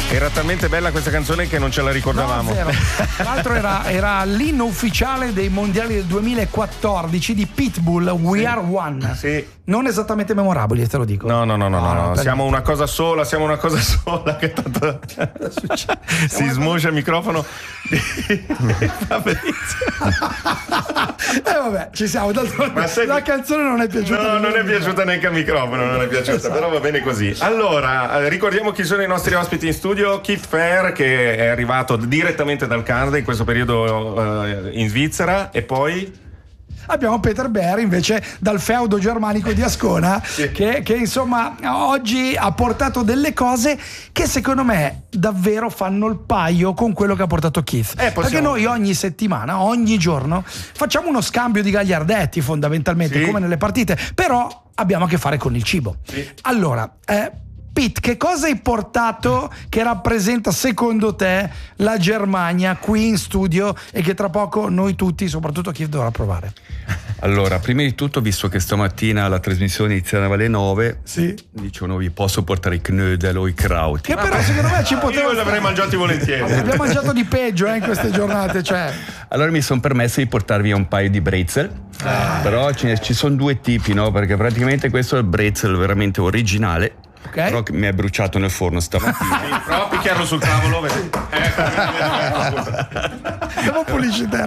Era talmente bella questa canzone che non ce la ricordavamo. No, tra l'altro era l'inno ufficiale dei mondiali del 2014 di Pitbull, We Are One. Sì. Non esattamente memorabili, te lo dico. No. Siamo una cosa sola, che tanto si smuscia il microfono. Vabbè, ci siamo. La canzone non è piaciuta. No, non è piaciuta neanche al microfono, non è piaciuta, esatto. Però va bene così. Allora, ricordiamo chi sono i nostri ospiti in studio. Keith Fair, che è arrivato direttamente dal Canada in questo periodo in Svizzera, e poi abbiamo Peter Bear invece dal feudo germanico di Ascona, sì. che insomma oggi ha portato delle cose che secondo me davvero fanno il paio con quello che ha portato Keith, perché noi ogni settimana, ogni giorno facciamo uno scambio di gagliardetti fondamentalmente, sì, come nelle partite, però abbiamo a che fare con il cibo, sì. Allora Pete, che cosa hai portato che rappresenta secondo te la Germania qui in studio e che tra poco noi tutti, soprattutto Keith, dovrà provare? Allora, prima di tutto, visto che stamattina la trasmissione iniziava alle 9, sì, dicevano vi posso portare i knödel o i kraut. Che però secondo me ci poteva. Io li avrei mangiati volentieri. Abbiamo mangiato di peggio in queste giornate, cioè. Allora mi sono permesso di portarvi un paio di brezel. Però ci sono due tipi, no? Perché praticamente questo è il brezel veramente originale. Okay. Però mi è bruciato nel forno stamattina. Prova a picchiarlo sul tavolo. Siamo pubblicità,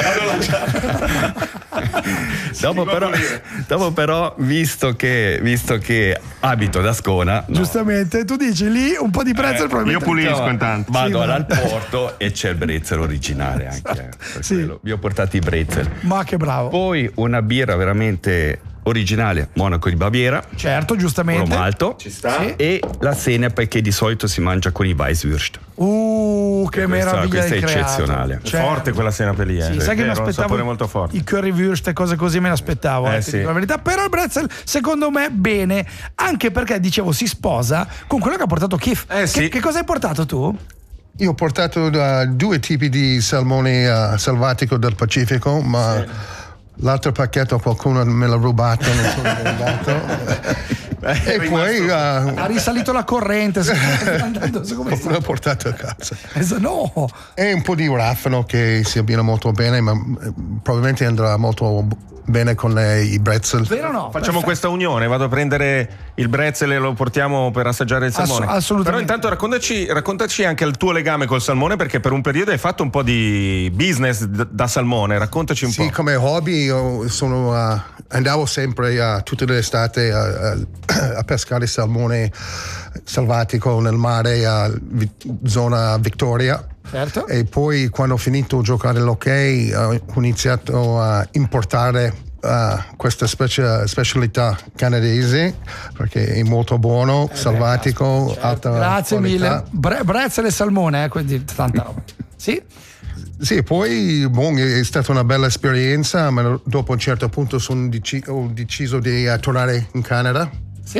dopo però visto che abito ad Ascona, giustamente, tu dici lì un po' di brezel probabilmente. Io pulisco intanto. Vado al porto e c'è il brezel originale anche. Sì. Vi ho portato i brezel. Ma che bravo. Poi una birra veramente originale, Monaco di Baviera, certo, giustamente, malto, ci sta, sì. E la senepe che di solito si mangia con i Weisswürst. Che meraviglia! Questa è eccezionale, certo. Forte quella senape lì, sì, sai che mi aspettavo molto forte. I currywurst e cose così me l'aspettavo, sì. la verità. Però il brezel secondo me bene, anche perché dicevo si sposa con quello che ha portato Keith. Sì. Che cosa hai portato tu? Io ho portato due tipi di salmone selvatico del Pacifico, ma sì, l'altro pacchetto qualcuno me l'ha rubato, non sono andato. E poi ha risalito la corrente. L'ho portato a casa. No. E un po' di raffano che si abbina molto bene, ma probabilmente andrà molto bene con i brezel. Vero o no? Facciamo questa unione, vado a prendere il brezel e lo portiamo per assaggiare il salmone. Assolutamente. Però intanto raccontaci anche il tuo legame col salmone, perché per un periodo hai fatto un po' di business da salmone, raccontaci un po'. Sì, come hobby io andavo sempre tutte le estate a pescare salmone selvatico nel mare a zona Victoria. Certo. E poi quando ho finito di giocare all'hockey ho iniziato a importare questa specialità canadese, perché è molto buono, selvatico, certo, alta grazie qualità. Mille. Brezel e salmone, quindi tanta roba. Sì? Sì, poi è stata una bella esperienza, ma dopo un certo punto ho deciso di tornare in Canada. Sì.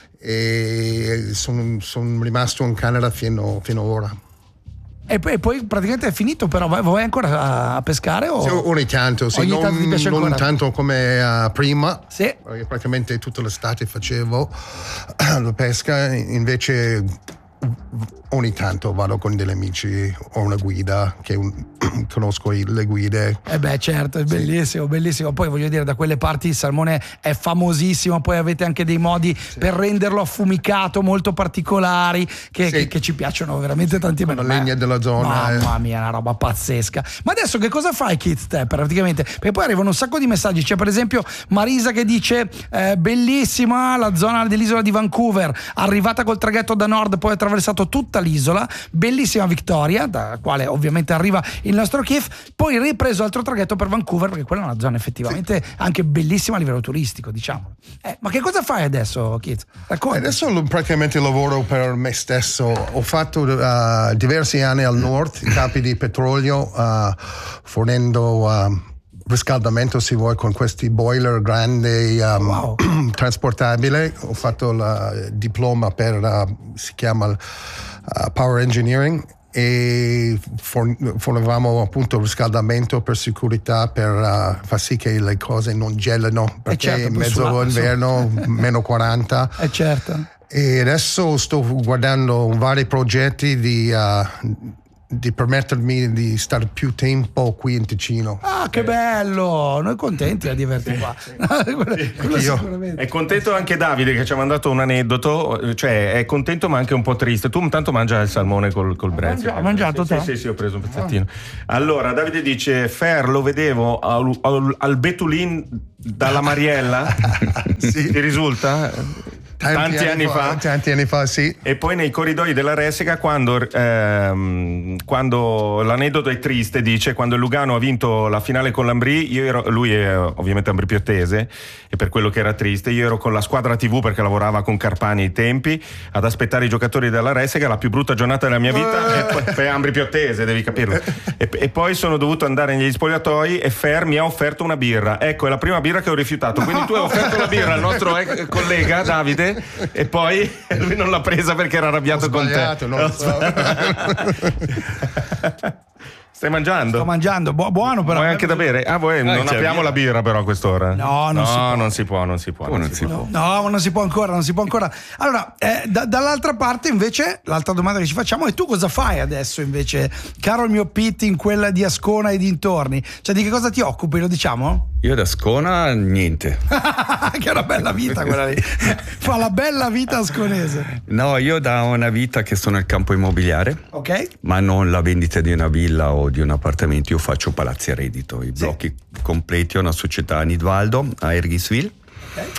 E sono rimasto in Canada fino ora. E poi praticamente è finito, però vai ancora a pescare? O? Sì, ogni tanto, sì. Non tanto come prima, sì, perché praticamente tutta l'estate facevo la pesca, invece ogni tanto vado con degli amici, ho una guida che conosco le guide. Certo, è bellissimo, sì, bellissimo. Poi voglio dire, da quelle parti il salmone è famosissimo, poi avete anche dei modi, sì, per renderlo affumicato molto particolari che ci piacciono veramente tanti. La legna della zona. Mamma mia, è una roba pazzesca. Ma adesso che cosa fai, Keith, te, praticamente? Perché poi arrivano un sacco di messaggi. C'è per esempio Marisa che dice bellissima la zona dell'isola di Vancouver, arrivata col traghetto da nord, poi ha attraversato tutta l'isola, bellissima Victoria, da quale ovviamente arriva il nostro Keith, poi ripreso altro traghetto per Vancouver, perché quella è una zona effettivamente anche bellissima a livello turistico, diciamo. Ma che cosa fai adesso, Keith? Racconta. Adesso praticamente lavoro per me stesso. Ho fatto diversi anni al nord, in campi di petrolio, fornendo riscaldamento, se vuoi, con questi boiler grandi, trasportabile. Ho fatto il diploma per si chiama Power Engineering, e fornivamo appunto riscaldamento per sicurezza, per far sì che le cose non gelano, perché certo, in mezzo all'inverno meno 40. Certo. E adesso sto guardando vari progetti di permettermi di stare più tempo qui in Ticino. Ah, che bello! Noi contenti a divertirci qua. Quello sicuramente. È contento anche Davide che ci ha mandato un aneddoto, cioè è contento ma anche un po' triste. Tu intanto mangia il salmone col brezzo. Hai mangiato te? Sì, ho preso un pezzettino. Allora, Davide dice: Fer, lo vedevo al Betulin dalla Mariella. Sì. Ti risulta? Tanti anni fa. Tanti anni fa, sì. E poi nei corridoi della Ressica, quando l'aneddoto è triste, dice: quando il Lugano ha vinto la finale con l'Ambrì, lui è ovviamente ambripiottese, e per quello che era triste, io ero con la squadra TV perché lavorava con Carpani ai tempi ad aspettare i giocatori della Ressica, la più brutta giornata della mia vita. È ambripiottese, devi capirlo. E poi sono dovuto andare negli spogliatoi e Fer mi ha offerto una birra. Ecco, è la prima birra che ho rifiutato. Quindi tu hai offerto la birra al nostro collega Davide, e poi lui non l'ha presa perché era arrabbiato con te. Non lo so. Stai mangiando? Sto mangiando, buono però. Vuoi anche da bere? Voi non apriamo la birra però a quest'ora. No, non si può. Non si può. No, non si può ancora. Allora, dall'altra parte invece, l'altra domanda che ci facciamo è: tu cosa fai adesso invece, caro il mio Pete, in quella di Ascona e dintorni? Cioè, di che cosa ti occupi, lo diciamo? Io ad Ascona niente. Che è una bella vita quella lì. Fa la bella vita asconese. No, io da una vita che sto nel campo immobiliare. Ok. Ma non la vendita di una villa o di un appartamento. Io faccio palazzi a reddito, i blocchi completi. Ho una società a Nidwaldo, a Ergiswil. Okay.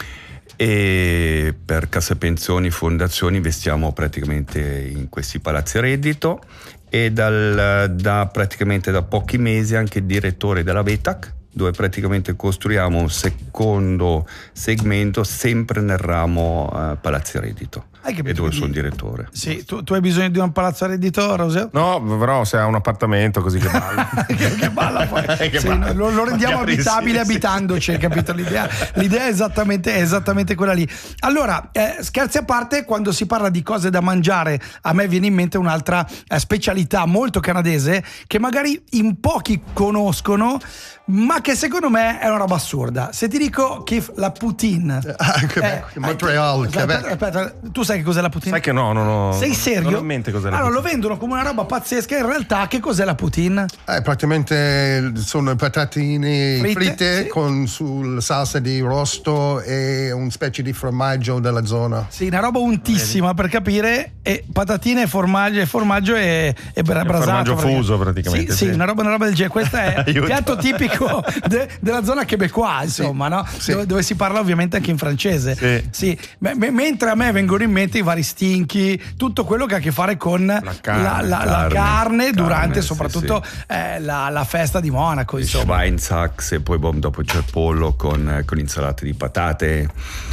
E per case pensioni, fondazioni investiamo praticamente in questi palazzi a reddito, e praticamente da pochi mesi anche direttore della VETAC, dove praticamente costruiamo un secondo segmento sempre nel ramo palazzi a reddito, e dove sono direttore. Sì, tu hai bisogno di un palazzo a reddito, Roseo? No, però se ha un appartamento così che balla. che balla poi. Sì, lo rendiamo abitabile abitandoci, hai capito? L'idea è esattamente quella lì. Allora, scherzi a parte, quando si parla di cose da mangiare, a me viene in mente un'altra specialità molto canadese che magari in pochi conoscono, ma che secondo me è una roba assurda. Se ti dico la poutine, Montreal, Quebec. Aspetta, tu sai che cos'è la poutine? Sai che no. Sei serio? Non ho in mente cos'è la poutine. Allora lo vendono come una roba pazzesca, in realtà che cos'è la poutine? Praticamente sono patatine fritte sì, con sul salsa di rosto e un specie di formaggio della zona. Sì, una roba untissima per capire, e patatine, formaggio e brasato. Formaggio fuso praticamente. Sì, una roba del genere. Questo è il piatto tipico della zona quebecois, insomma, no? Sì. Dove si parla ovviamente anche in francese. Sì. Mentre a me vengono in mente i vari stinchi, tutto quello che ha a che fare con la carne durante soprattutto la festa di Monaco, insomma. Schweinshax, e poi dopo c'è il pollo con insalate di patate.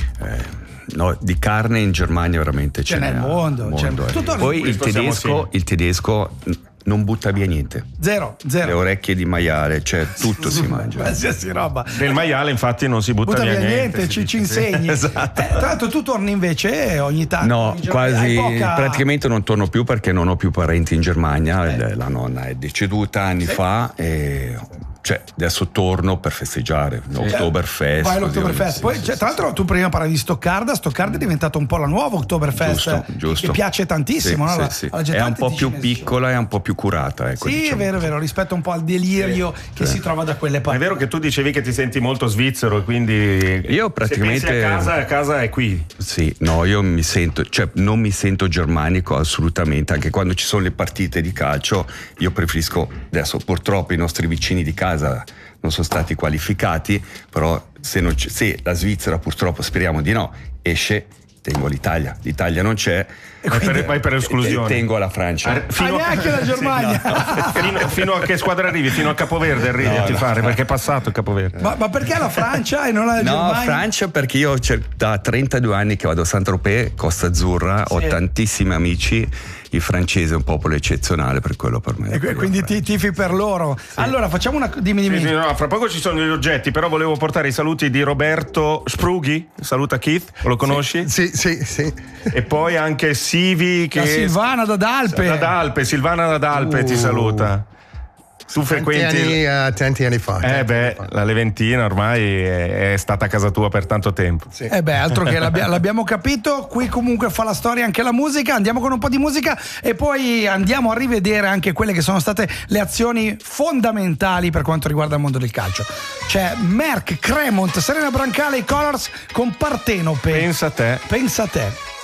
No, di carne in Germania veramente c'è nel mondo. Poi il tedesco non butta via niente. Zero. Le orecchie di maiale, cioè tutto si mangia. Qualsiasi roba. Nel maiale infatti non si butta via niente. Ci insegni. Esatto. Tra l'altro tu torni invece ogni tanto. No, quasi praticamente non torno più perché non ho più parenti in Germania. La nonna è deceduta anni fa e adesso torno per festeggiare l'Oktoberfest. Vai all'Oktoberfest. Poi, tra l'altro, tu prima parlavi di Stoccarda è diventata un po' la nuova Oktoberfest, giusto. Che piace tantissimo, no? Sì. È un po' più piccola e un po' più curata. Ecco, sì, diciamo. È vero, rispetto un po' al delirio che si trova da quelle parti. È vero che tu dicevi che ti senti molto svizzero, e quindi io praticamente se pensi a casa è qui. Sì, no, io non mi sento germanico assolutamente, anche quando ci sono le partite di calcio. Io preferisco, adesso purtroppo i nostri vicini di casa non sono stati qualificati, però se la Svizzera, purtroppo speriamo di no, esce, tengo l'Italia non c'è, vai per esclusione, tengo la Francia, neanche la Germania. fino a che squadra arrivi? Fino a Capoverde arrivi a tifare, perché è passato il Capoverde. Ma perché la Francia e non la Germania? No, Francia perché io da 32 anni che vado a Saint-Tropez, Costa Azzurra, ho tantissimi amici. Il francese è un popolo eccezionale, per quello per me. E quindi tifi per loro. Sì. Allora facciamo dimmi. Sì, no, fra poco ci sono gli oggetti, però volevo portare i saluti di Roberto Sprughi. Saluta Keith, lo conosci? Sì. E poi anche Sivi, che Silvana da Dalpe. Silvana da Dalpe ti saluta. Tu frequenti tanti anni fa. La Leventina ormai è stata casa tua per tanto tempo. Sì. Altro che l'abbiamo capito. Qui comunque fa la storia anche la musica. Andiamo con un po' di musica e poi andiamo a rivedere anche quelle che sono state le azioni fondamentali per quanto riguarda il mondo del calcio. C'è Merck, Cremont, Serena Brancale, i Colors con Partenope. Pensa a te.